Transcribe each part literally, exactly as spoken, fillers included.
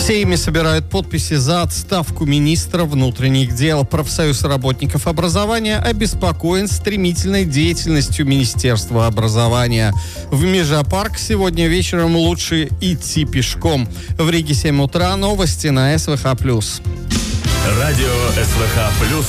В Сейме собирают подписи за отставку министра внутренних дел. Профсоюз работников образования обеспокоен стремительной деятельностью Министерства образования. В Межапарк сегодня вечером лучше идти пешком. В Риге семь утра. Новости на СВХ плюс. Радио СВХ плюс.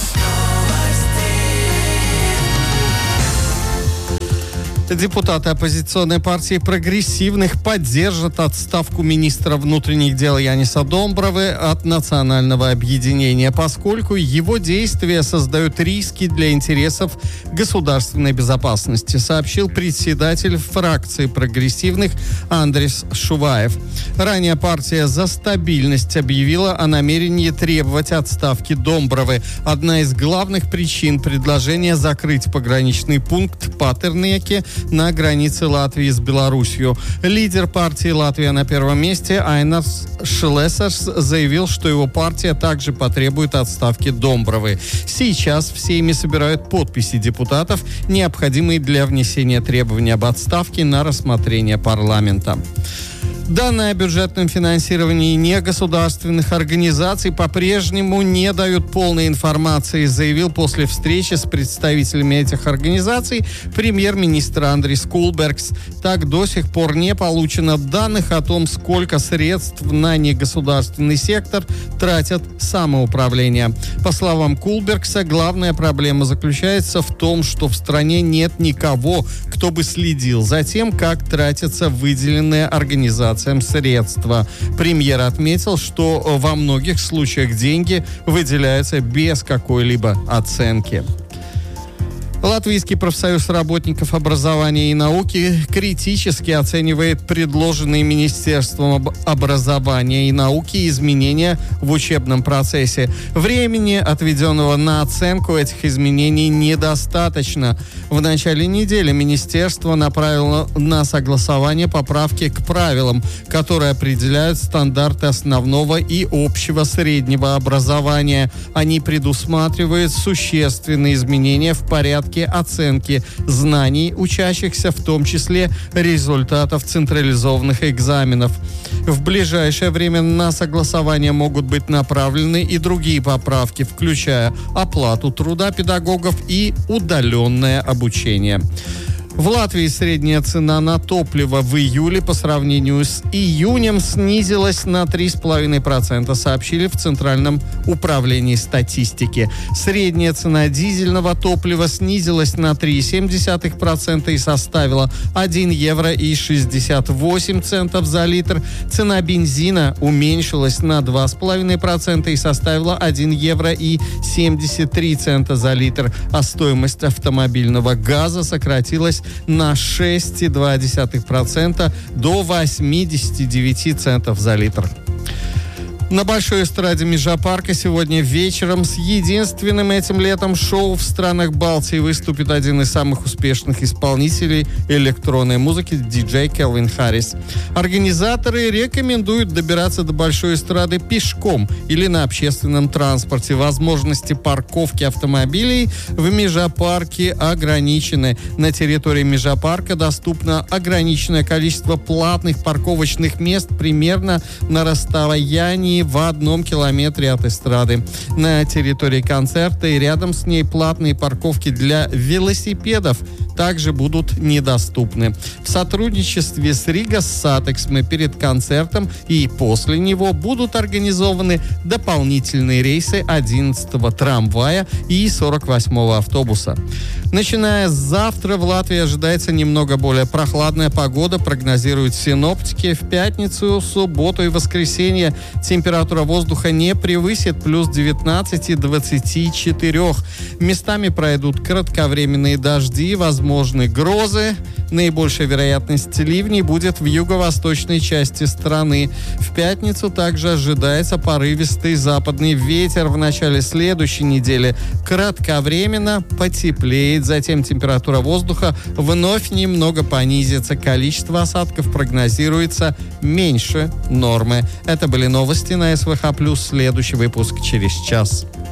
Депутаты оппозиционной партии прогрессивных поддержат отставку министра внутренних дел Яниса Домбровы от национального объединения, поскольку его действия создают риски для интересов государственной безопасности, сообщил председатель фракции прогрессивных Андрис Шуваев. Ранее партия «За стабильность» объявила о намерении требовать отставки Домбровы. Одна из главных причин предложения закрыть пограничный пункт Патернеке на границе Латвии с Беларусью. Лидер партии «Латвия на первом месте» Айнарс Шлесерс заявил, что его партия также потребует отставки Домбровы. Сейчас в Сейме собирают подписи депутатов, необходимые для внесения требований об отставке на рассмотрение парламента. Данные о бюджетном финансировании негосударственных организаций по-прежнему не дают полной информации, заявил после встречи с представителями этих организаций премьер-министр Андрис Кулбергс. Так, до сих пор не получено данных о том, сколько средств на негосударственный сектор тратят самоуправление. По словам Кулбергса, главная проблема заключается в том, что в стране нет никого, кто бы следил за тем, как тратятся выделенные организации средства. Премьер отметил, что во многих случаях деньги выделяются без какой-либо оценки. Латвийский профсоюз работников образования и науки критически оценивает предложенные Министерством образования и науки изменения в учебном процессе. Времени, отведенного на оценку этих изменений, недостаточно. В начале недели Министерство направило на согласование поправки к правилам, которые определяют стандарты основного и общего среднего образования. Они предусматривают существенные изменения в порядке оценки знаний учащихся, в том числе результатов централизованных экзаменов. В ближайшее время на согласование могут быть направлены и другие поправки, включая оплату труда педагогов и удаленное обучение. В Латвии средняя цена на топливо в июле по сравнению с июнем снизилась на три целых пять десятых процента, сообщили в Центральном управлении статистики. Средняя цена дизельного топлива снизилась на три целых семь десятых процента и составила один евро и шестьдесят восемь центов за литр. Цена бензина уменьшилась на два целых пять десятых процента и составила один евро и семьдесят три цента за литр, а стоимость автомобильного газа сократилась на шесть целых два десятых процента до восемьдесят девять центов за литр. На большой эстраде Межапарка сегодня вечером с единственным этим летом шоу в странах Балтии выступит один из самых успешных исполнителей электронной музыки – диджей Келвин Харрис. Организаторы рекомендуют добираться до большой эстрады пешком или на общественном транспорте. Возможности парковки автомобилей в Межапарке ограничены. На территории Межапарка доступно ограниченное количество платных парковочных мест примерно на расстоянии в одном километре от эстрады. На территории концерта и рядом с ней платные парковки для велосипедов также будут недоступны. В сотрудничестве с Рига Сатексме перед концертом и после него будут организованы дополнительные рейсы одиннадцатого трамвая и сорок восьмого автобуса. Начиная с завтра в Латвии ожидается немного более прохладная погода, прогнозируют синоптики. В пятницу, субботу и воскресенье температура воздуха не превысит плюс девятнадцать и двадцать четыре. Местами пройдут кратковременные дожди, возможны грозы. Наибольшая вероятность ливней будет в юго-восточной части страны. В пятницу также ожидается порывистый западный ветер. В начале следующей недели кратковременно потеплеет. Затем температура воздуха вновь немного понизится. Количество осадков прогнозируется меньше нормы. Это были новости на СВХ+. Следующий выпуск через час.